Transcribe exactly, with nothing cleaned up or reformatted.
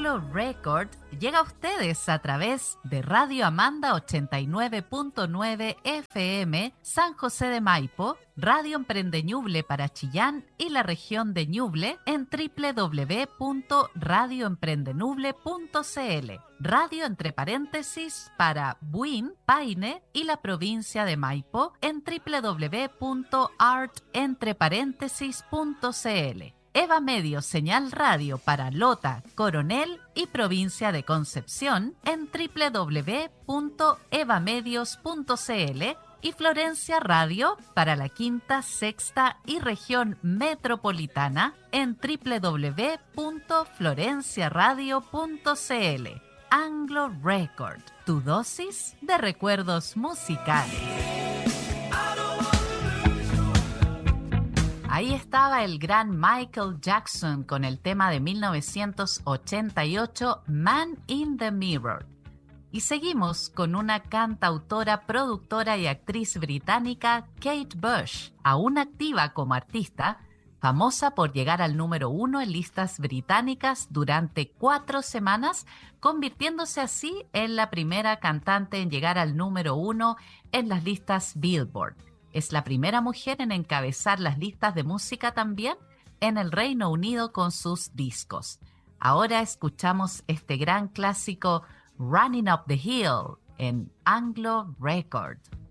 Anglo Record llega a ustedes a través de Radio Amanda ochenta y nueve punto nueve F M San José de Maipo, Radio Emprende Ñuble para Chillán y la región de Ñuble en doble u doble u doble u punto radio emprende ñuble punto c l, radio entre paréntesis para Buin, Paine y la provincia de Maipo en doble u doble u doble u punto art entre paréntesis punto c l. Eva Medio Señal Radio para Lota, Coronel y provincia de Concepción en doble u doble u doble u punto evamedios punto c l y Florencia Radio para la Quinta, Sexta y región metropolitana en doble u doble u doble u punto florenciaradio punto c l. Anglo Record, tu dosis de recuerdos musicales. Ahí estaba el gran Michael Jackson con el tema de mil novecientos ochenta y ocho, Man in the Mirror. Y seguimos con una cantautora, productora y actriz británica, Kate Bush, aún activa como artista, famosa por llegar al número uno en listas británicas durante cuatro semanas, convirtiéndose así en la primera cantante en llegar al número uno en las listas Billboard. Es la primera mujer en encabezar las listas de música también en el Reino Unido con sus discos. Ahora escuchamos este gran clásico Running Up the Hill en Anglo Record.